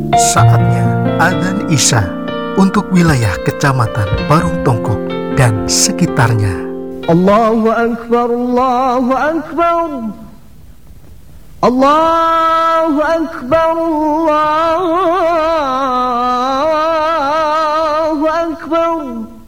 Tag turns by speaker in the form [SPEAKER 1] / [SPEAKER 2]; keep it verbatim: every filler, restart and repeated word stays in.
[SPEAKER 1] Saatnya adzan Isya untuk wilayah Kecamatan Parung Tongkok dan sekitarnya.
[SPEAKER 2] Allahu Akbar, Allahu Akbar, Allahu Akbar, Allahu Akbar.